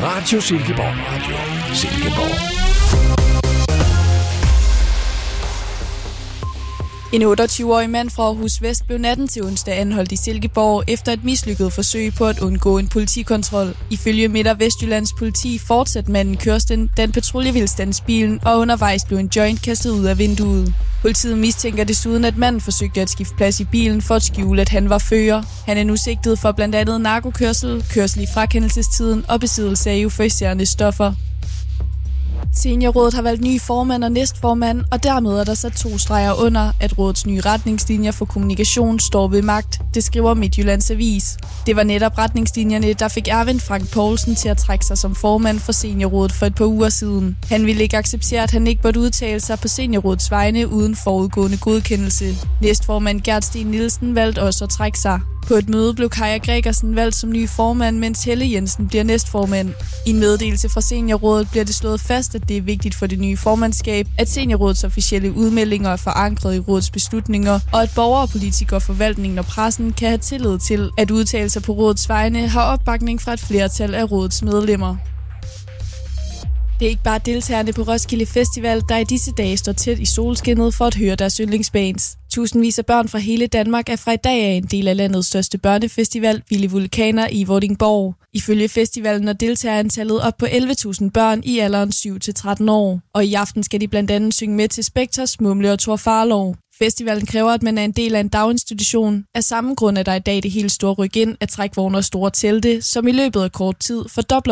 Radio Silkeborg. Radio Silkeborg. En 28-årig mand fra Aarhus Vest blev natten til onsdag anholdt i Silkeborg efter et mislykket forsøg på at undgå en politikontrol. Ifølge Midt- og Vestjyllands politi fortsatte manden kørslen, da en patrulje ville standse bilen, og undervejs blev en joint kastet ud af vinduet. Politiet mistænker desuden, at manden forsøgte at skifte plads i bilen for at skjule, at han var fører. Han er nu sigtet for blandt andet narkokørsel, kørsel i frakendelsestiden og besiddelse af euforiserende stoffer. Seniorrådet har valgt ny formand og næstformand, og dermed er der sat 2 streger under, at rådets nye retningslinjer for kommunikation står ved magt. Det skriver Midtjyllands Avis. Det var netop retningslinjerne, der fik Ervind Frank Poulsen til at trække sig som formand for Seniorrådet for et par uger siden. Han ville ikke acceptere, at han ikke burde udtale sig på Seniorrådets vegne uden forudgående godkendelse. Næstformand Gert Sten Nielsen valgte også at trække sig. På et møde blev Kaja Gregersen valgt som ny formand, mens Helle Jensen bliver næstformand. I en meddelelse fra Seniorrådet bliver det slået fast, at det er vigtigt for det nye formandskab, at Seniorrådets officielle udmeldinger er forankret i rådets beslutninger, og at borgere, politikere, forvaltningen og pressen kan have tillid til, at udtalelser på rådets vegne har opbakning fra et flertal af rådets medlemmer. Det er ikke bare deltagerne på Roskilde Festival, der i disse dage står tæt i solskinnet for at høre deres yndlingsbands. Tusindvis af børn fra hele Danmark er fra i dag af en del af landets største børnefestival, Vilde Vulkaner i Vordingborg. Ifølge festivalen er deltagerantallet op på 11.000 børn i alderen 7-13 år. Og i aften skal de blandt andet synge med til Spektors, Mumle og Thor Farlov. Festivalen kræver, at man er en del af en daginstitution. Af samme grund er der i dag det helt store ryk ind af trækvogne og store telte, som i løbet af kort tid fordobler